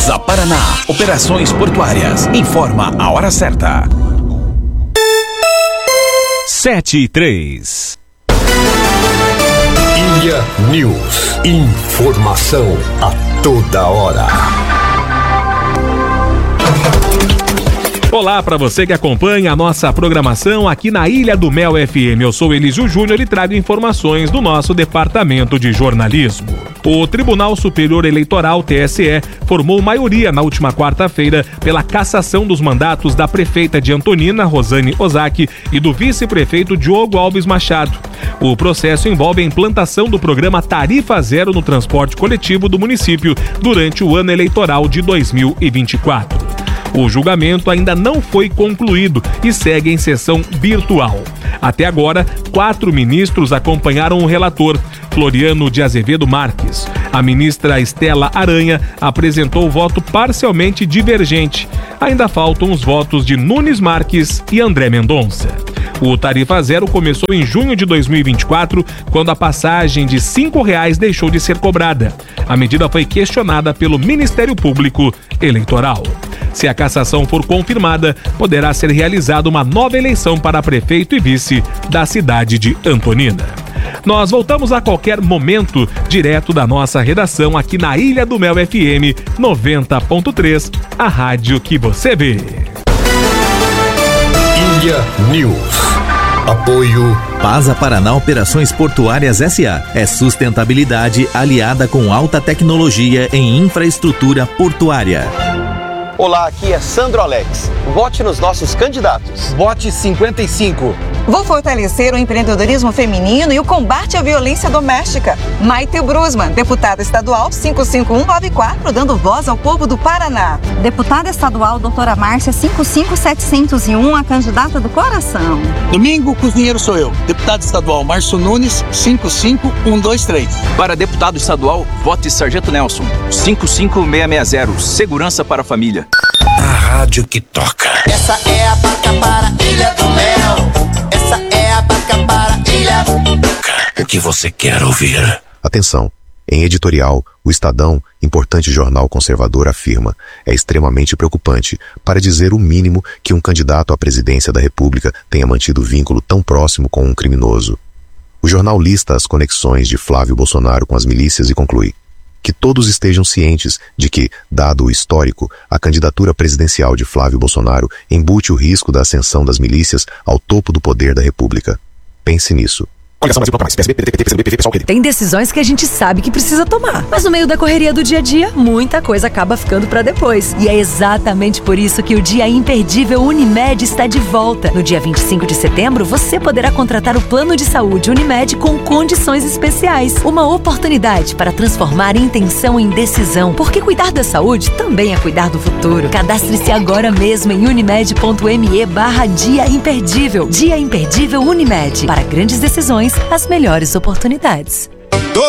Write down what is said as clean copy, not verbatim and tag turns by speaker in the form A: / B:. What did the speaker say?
A: Paraná, operações portuárias. Informa a hora certa. 7:03.
B: Ilha News. Informação a toda hora.
C: Olá para você que acompanha a nossa programação aqui na Ilha do Mel FM. Eu sou Elísio Júnior e trago informações do nosso departamento de jornalismo. O Tribunal Superior Eleitoral, TSE, formou maioria na última quarta-feira pela cassação dos mandatos da prefeita de Antonina, Rosane Ozaki, e do vice-prefeito Diogo Alves Machado. O processo envolve a implantação do programa Tarifa Zero no transporte coletivo do município durante o ano eleitoral de 2024. O julgamento ainda não foi concluído e segue em sessão virtual. Até agora, 4 ministros acompanharam o relator, Floriano de Azevedo Marques. A ministra Estela Aranha apresentou voto parcialmente divergente. Ainda faltam os votos de Nunes Marques e André Mendonça. O Tarifa Zero começou em junho de 2024, quando a passagem de R$ 5,00 deixou de ser cobrada. A medida foi questionada pelo Ministério Público Eleitoral. Se a cassação for confirmada, poderá ser realizada uma nova eleição para prefeito e vice da cidade de Antonina. Nós voltamos a qualquer momento, direto da nossa redação aqui na Ilha do Mel FM 90.3, a rádio que você vê.
B: Ilha News. Apoio
D: Pasa Paraná Operações Portuárias S.A. É sustentabilidade aliada com alta tecnologia em infraestrutura portuária.
E: Olá, aqui é Sandro Alex. Vote nos nossos candidatos.
F: Vote 55.
G: Vou fortalecer o empreendedorismo feminino e o combate à violência doméstica. Maite Brusman, deputada estadual 55194, dando voz ao povo do Paraná.
H: Deputada estadual doutora Márcia 55701, a candidata do coração.
F: Domingo Cozinheiro sou eu. Deputado estadual Márcio Nunes 55123.
I: Para deputado estadual, vote Sargento Nelson 55660, segurança para a família.
A: A rádio que toca.
J: Essa é a barca para a Ilha do Mel. Essa é a barca para a Ilha.
A: O que você quer ouvir?
K: Atenção. Em editorial, o Estadão, importante jornal conservador, afirma: é extremamente preocupante, para dizer o mínimo, que um candidato à presidência da República tenha mantido vínculo tão próximo com um criminoso. O jornal lista as conexões de Flávio Bolsonaro com as milícias e conclui: que todos estejam cientes de que, dado o histórico, a candidatura presidencial de Flávio Bolsonaro embute o risco da ascensão das milícias ao topo do poder da República. Pense nisso.
L: Tem decisões que a gente sabe que precisa tomar, mas no meio da correria do dia a dia, muita coisa acaba ficando pra depois. E é exatamente por isso que o Dia Imperdível Unimed está de volta. No dia 25 de setembro, você poderá contratar o plano de saúde Unimed com condições especiais. Uma oportunidade para transformar intenção em decisão, porque cuidar da saúde também é cuidar do futuro. Cadastre-se agora mesmo em unimed.me/Dia Imperdível. Dia Imperdível Unimed. Para grandes decisões, as melhores oportunidades.